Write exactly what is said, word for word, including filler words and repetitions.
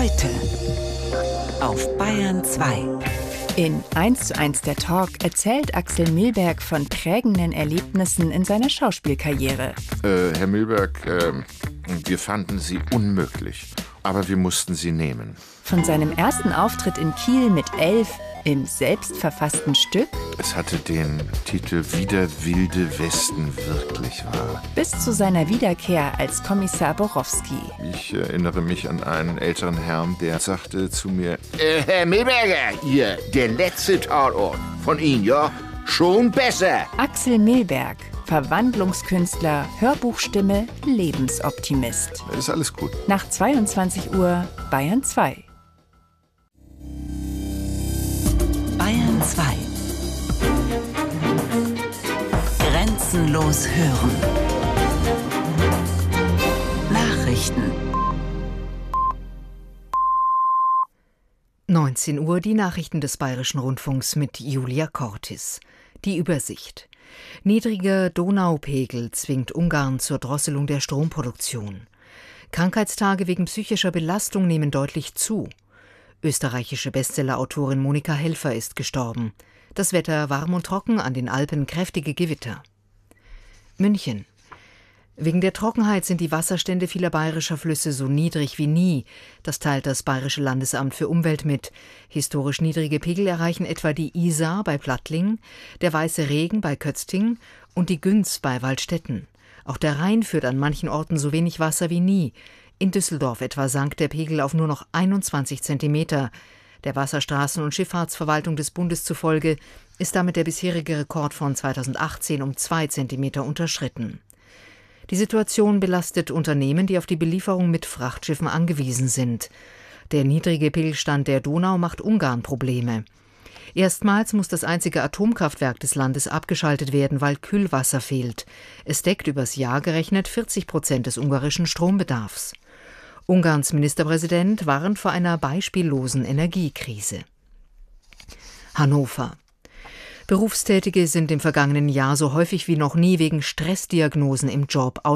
Heute auf Bayern zwei. In eins zu eins der Talk erzählt Axel Milberg von prägenden Erlebnissen in seiner Schauspielkarriere. Äh, Herr Milberg, äh, wir fanden Sie unmöglich, aber wir mussten Sie nehmen. Von seinem ersten Auftritt in Kiel mit elf im selbstverfassten Stück. Es hatte den Titel »Wie der wilde Westen wirklich war«. Bis zu seiner Wiederkehr als Kommissar Borowski. Ich erinnere mich an einen älteren Herrn, der sagte zu mir: äh, Herr Milberger, hier, der letzte Tatort von Ihnen, ja? Schon besser. Axel Milberg, Verwandlungskünstler, Hörbuchstimme, Lebensoptimist. Ist alles gut. Nach zweiundzwanzig Uhr Bayern zwei. Bayern zwei. Grenzenlos hören. Nachrichten. neunzehn Uhr die Nachrichten des Bayerischen Rundfunks mit Julia Cortis. Die Übersicht. Niedriger Donaupegel zwingt Ungarn zur Drosselung der Stromproduktion. Krankheitstage wegen psychischer Belastung nehmen deutlich zu. Österreichische Bestsellerautorin Monika Helfer ist gestorben. Das Wetter warm und trocken, an den Alpen kräftige Gewitter. München. Wegen der Trockenheit sind die Wasserstände vieler bayerischer Flüsse so niedrig wie nie. Das teilt das Bayerische Landesamt für Umwelt mit. Historisch niedrige Pegel erreichen etwa die Isar bei Plattling, der Weiße Regen bei Kötzting und die Günz bei Waldstätten. Auch der Rhein führt an manchen Orten so wenig Wasser wie nie. In Düsseldorf etwa sank der Pegel auf nur noch einundzwanzig Zentimeter. Der Wasserstraßen- und Schifffahrtsverwaltung des Bundes zufolge ist damit der bisherige Rekord von zweitausendachtzehn um zwei Zentimeter unterschritten. Die Situation belastet Unternehmen, die auf die Belieferung mit Frachtschiffen angewiesen sind. Der niedrige Pegelstand der Donau macht Ungarn Probleme. Erstmals muss das einzige Atomkraftwerk des Landes abgeschaltet werden, weil Kühlwasser fehlt. Es deckt übers Jahr gerechnet vierzig Prozent des ungarischen Strombedarfs. Ungarns Ministerpräsident warnt vor einer beispiellosen Energiekrise. Hannover. Berufstätige sind im vergangenen Jahr so häufig wie noch nie wegen Stressdiagnosen im Job